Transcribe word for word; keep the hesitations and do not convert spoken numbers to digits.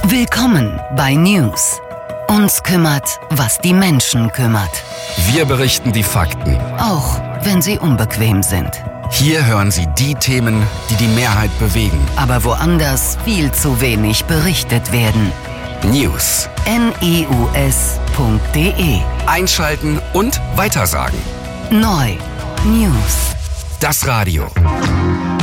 Willkommen bei News. Uns kümmert, was die Menschen kümmert. Wir berichten die Fakten, auch wenn sie unbequem sind. Hier hören Sie die Themen, die die Mehrheit bewegen. Aber woanders viel zu wenig berichtet werden. News. news punkt de. Einschalten und weitersagen. Neu. News. Das Radio.